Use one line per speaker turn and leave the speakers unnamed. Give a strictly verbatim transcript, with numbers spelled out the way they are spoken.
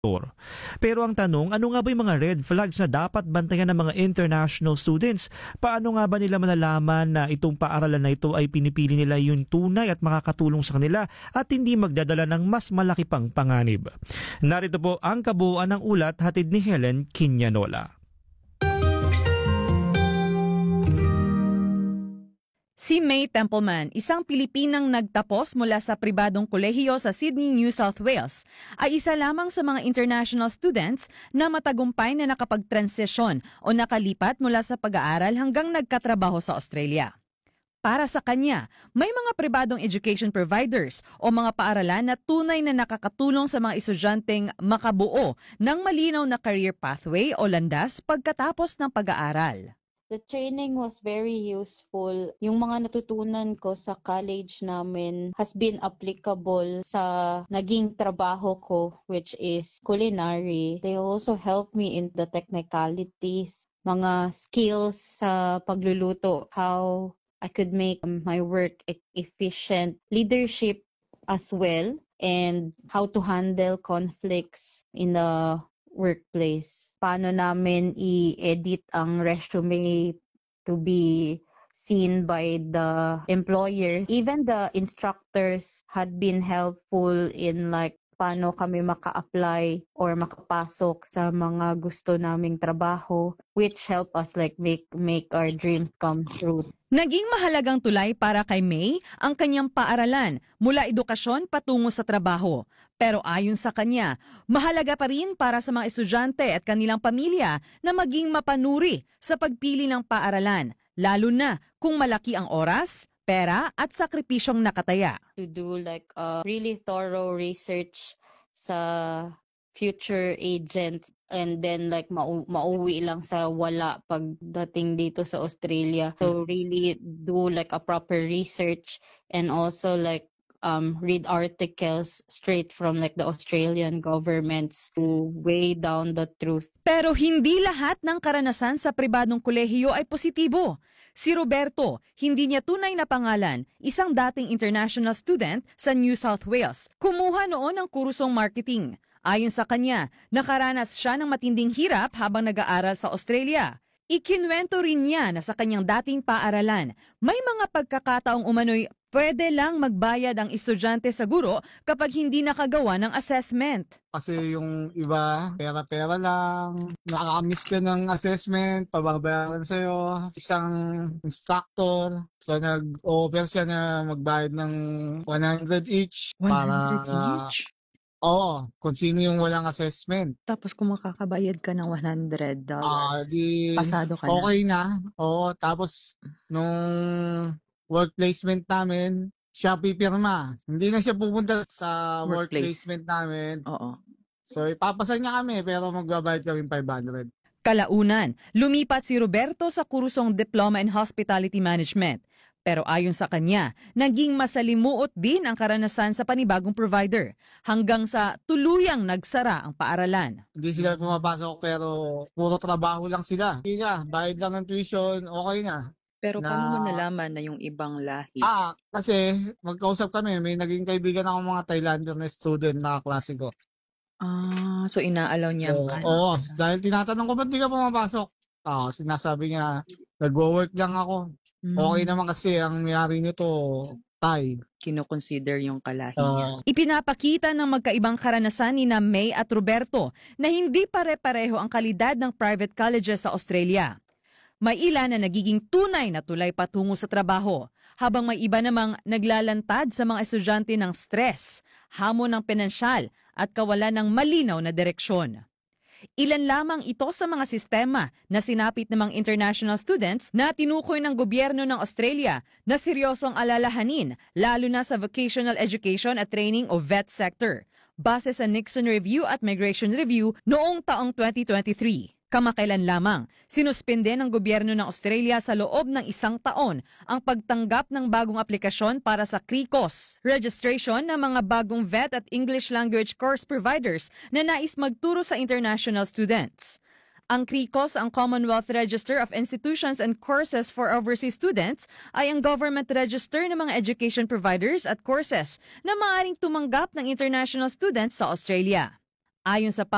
Pero ang tanong, ano nga ba yung mga red flags na dapat bantayan ng mga international students? Paano nga ba nila malalaman na itong paaralan na ito ay pinipili nila yung tunay at makakatulong sa kanila at hindi magdadala ng mas malaki pang panganib? Narito po ang kabuuan ng ulat hatid ni Helen Quiñanola.
Si May Templeman, isang Pilipinang nagtapos mula sa pribadong kolehiyo sa Sydney, New South Wales, ay isa lamang sa mga international students na matagumpay na nakapag-transisyon o nakalipat mula sa pag-aaral hanggang nagkatrabaho sa Australia. Para sa kanya, may mga pribadong education providers o mga paaralan na tunay na nakakatulong sa mga estudyanteng makabuo ng malinaw na career pathway o landas pagkatapos ng pag-aaral.
The training was very useful. Yung mga natutunan ko sa college namin has been applicable sa naging trabaho ko, which is culinary. They also helped me in the technicalities, mga skills sa pagluluto, how I could make my work efficient, leadership as well, and how to handle conflicts in the workplace. Paano namin i-edit ang resume to be seen by the employer. Even the instructors had been helpful in like paano kami maka-apply or makapasok sa mga gusto naming trabaho, which help us like make make our dreams come true.
Naging mahalagang tulay para kay May ang kanyang paaralan mula edukasyon patungo sa trabaho. Pero ayon sa kanya, mahalaga pa rin para sa mga estudyante at kanilang pamilya na maging mapanuri sa pagpili ng paaralan, lalo na kung malaki ang oras, pera at sakripisyong nakataya.
To do like a really thorough research sa future agent and then like mau mauwi lang sa wala pagdating dito sa Australia. So really do like a proper research and also like um read articles straight from like the Australian governments to weigh down the truth.
Pero hindi lahat ng karanasan sa pribadong kolehiyo ay positibo. Si Roberto, hindi niya tunay na pangalan, isang dating international student sa New South Wales, kumuha noon ng kursong marketing. Ayon sa kanya, nakaranas siya ng matinding hirap habang nag-aaral sa Australia. Ikinwento rin niya na sa kanyang dating paaralan, may mga pagkakataong umano'y pwede lang magbayad ang estudyante sa guro kapag hindi nakagawa ng assessment.
Kasi yung iba, pera-pera lang, nakakamiss ka ng assessment, pababayaran sa'yo, isang instructor, so nag-offer siya na magbayad ng one hundred each.
one hundred
para,
each?
Oo, kung sino yung walang assessment.
Tapos kung makakabayad ka ng one hundred
Ah,
dollars,
di
pasado ka
okay
na.
na. Oo, tapos nung work placement namin, siya pipirma. Hindi na siya pupunta sa work
Workplace.
placement namin.
Oo.
So ipapasa niya kami pero magbabayad kami five hundred.
Kalaunan, lumipat si Roberto sa kursong Diploma in Hospitality Management. Pero ayon sa kanya, naging masalimuot din ang karanasan sa panibagong provider hanggang sa tuluyang nagsara ang paaralan.
Hindi sila pumapasok pero puro trabaho lang sila. Hindi na, bayad lang ng tuition, okay na.
Pero
Na-
paano mo nalaman na yung ibang lahi?
Ah, kasi magkausap kami, may naging kaibigan ako mga Thailander na student na klase ko.
Ah, so inaalaw niya
So,
ka.
oo, dahil tinatanong ko, ba't di ka pumapasok? Ah, sinasabi niya, nagwo-work lang ako.
Hmm,
Okay naman kasi ang nangyari nito, Thai.
Kino-consider yung kalahi
Ah,
niya.
Ipinapakita ng magkaibang karanasan ni na May at Roberto na hindi pare-pareho ang kalidad ng private colleges sa Australia. May ilan na nagiging tunay na tulay patungo sa trabaho, habang may iba namang naglalantad sa mga estudyante ng stress, hamon ng pinansyal at kawalan ng malinaw na direksyon. Ilan lamang ito sa mga sistema na sinapit ng mga international students na tinukoy ng gobyerno ng Australia na seryosong alalahanin, lalo na sa vocational education at training o V E T sector, base sa Nixon Review at Migration Review noong taong twenty twenty-three. Kamakailan lamang, sinuspende ng gobyerno ng Australia sa loob ng isang taon ang pagtanggap ng bagong aplikasyon para sa C R I C O S, registration ng mga bagong V E T at English language course providers na nais magturo sa international students. Ang C R I C O S, ang Commonwealth Register of Institutions and Courses for Overseas Students, ay ang government register ng mga education providers at courses na maaaring tumanggap ng international students sa Australia. Ayon sa